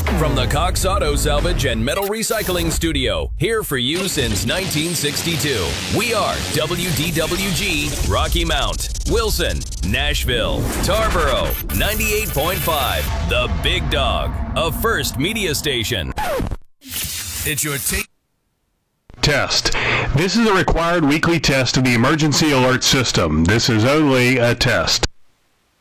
From the Cox Auto Salvage and Metal Recycling Studio, here for you since 1962. We are WDWG, Rocky Mount, Wilson, Nashville, Tarboro, 98.5, The Big Dog, a First Media Station. It's your test. This is a required weekly test of the emergency alert system. This is only a test.